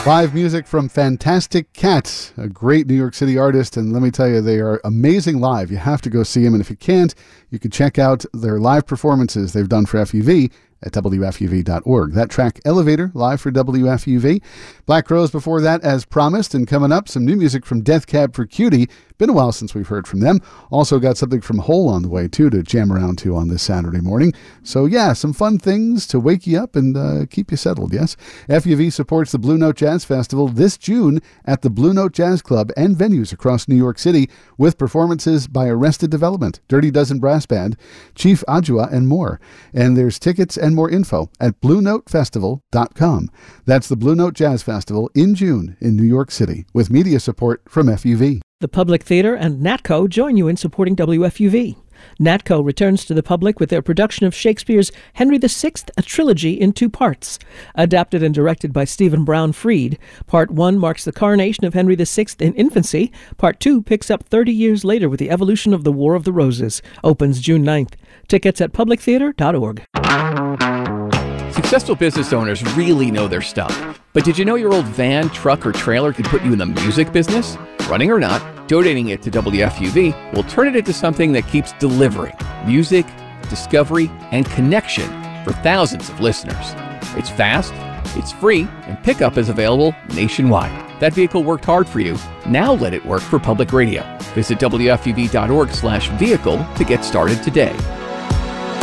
Live music from Fantastic Cat, a great New York City artist, and let me tell you, they are amazing live. You have to go see them, and if you can't, you can check out their live performances they've done for FUV at WFUV.org. That track, Elevator, live for WFUV. Black Crowes before that, as promised, and coming up, some new music from Death Cab for Cutie. Been a while since we've heard from them. Also got something from Hole on the way, too, to jam around to on this Saturday morning. So, yeah, some fun things to wake you up and keep you settled, yes? FUV supports the Blue Note Jazz Festival this June at the Blue Note Jazz Club and venues across New York City with performances by Arrested Development, Dirty Dozen Brass Band, Chief Ajua, and more. And there's tickets and more info at BlueNoteFestival.com. That's the Blue Note Jazz Festival in June in New York City with media support from FUV. The Public Theater and NATCO join you in supporting WFUV. NATCO returns to the public with their production of Shakespeare's Henry VI, a trilogy in 2 parts. Adapted and directed by Stephen Brown Freed, Part 1 marks the coronation of Henry VI in infancy. Part 2 picks up 30 years later with the evolution of the War of the Roses. Opens June 9th. Tickets at publictheater.org. Successful business owners really know their stuff. But did you know your old van, truck, or trailer could put you in the music business? Running or not, donating it to WFUV will turn it into something that keeps delivering music, discovery, and connection for thousands of listeners. It's fast, it's free, and pickup is available nationwide. That vehicle worked hard for you. Now let it work for public radio. Visit WFUV.org/vehicle to get started today.